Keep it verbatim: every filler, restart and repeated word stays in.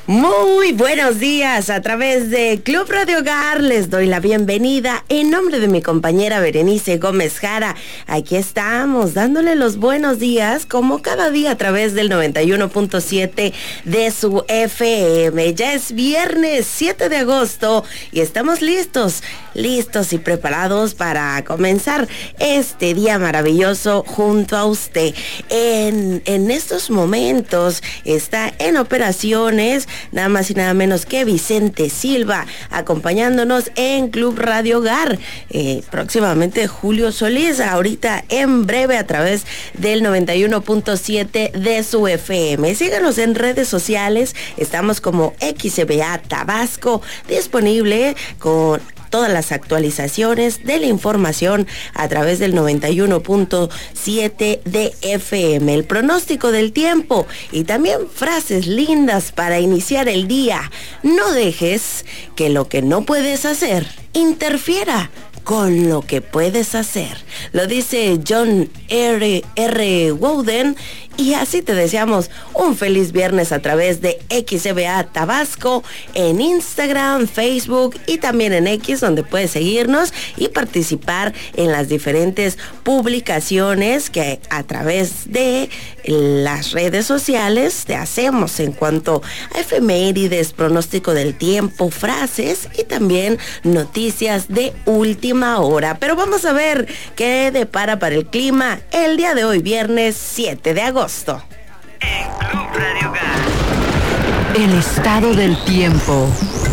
Muy buenos días, a través de Club Radio Hogar les doy la bienvenida en nombre de mi compañera Berenice Gómez Jara. Aquí estamos dándole los buenos días como cada día a través del noventa y uno punto siete de su F M. Ya es viernes siete de agosto y estamos listos, listos y preparados para comenzar este día maravilloso junto a usted. En, en estos momentos está en operaciones nada más y nada menos que Vicente Silva, acompañándonos en Club Radio Hogar. Eh, próximamente Julio Solís, ahorita en breve a través del noventa y uno punto siete de su F M. Síganos en redes sociales, estamos como X B A Tabasco, disponible con todas las actualizaciones de la información a través del noventa y uno punto siete de F M. El pronóstico del tiempo y también frases lindas para iniciar el día. No dejes que lo que no puedes hacer interfiera con lo que puedes hacer. Lo dice John R. R. Wooden. Y así te deseamos un feliz viernes a través de X B A Tabasco en Instagram, Facebook y también en X, donde puedes seguirnos y participar en las diferentes publicaciones que a través de las redes sociales te hacemos en cuanto a efemérides, pronóstico del tiempo, frases y también noticias de última hora. Pero vamos a ver qué depara para el clima el día de hoy, viernes siete de agosto. En Club Radio Hogar. El estado del tiempo.